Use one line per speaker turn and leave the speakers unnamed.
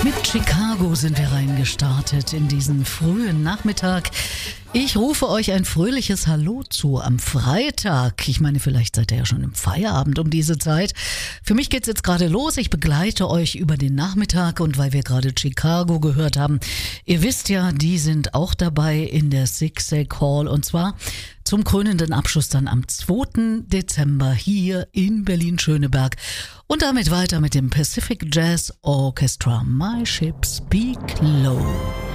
Mit Chicago sind wir reingestartet in diesen frühen Nachmittag. Ich rufe euch ein fröhliches Hallo zu am Freitag. Ich meine, vielleicht seid ihr ja schon im Feierabend um diese Zeit. Für mich geht's jetzt gerade los. Ich begleite euch über den Nachmittag und weil wir gerade Chicago gehört haben, ihr wisst ja, die sind auch dabei in der Zig-Zag Hall und zwar zum krönenden Abschluss dann am 2. Dezember hier in Berlin-Schöneberg. Und damit weiter mit dem Pacific Jazz Orchestra. My Ship Speak Low.